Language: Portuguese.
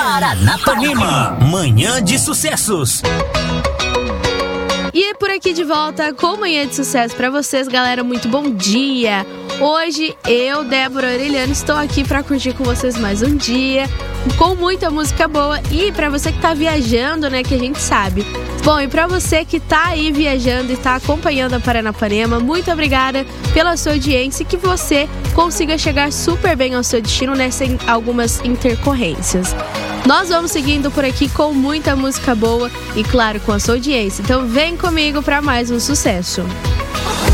Paranapanema, manhã de sucessos. E por aqui de volta com Manhã de Sucesso pra vocês, galera, muito bom dia! Hoje eu, Débora Aureliano, estou aqui pra curtir com vocês mais um dia, com muita música boa. E pra você que tá viajando, né, que a gente sabe. Bom, e pra você que tá aí viajando e tá acompanhando a Paranapanema, muito obrigada pela sua audiência e que você consiga chegar super bem ao seu destino, né, sem algumas intercorrências. Nós vamos seguindo por aqui com muita música boa e, claro, com a sua audiência. Então vem comigo para mais um sucesso.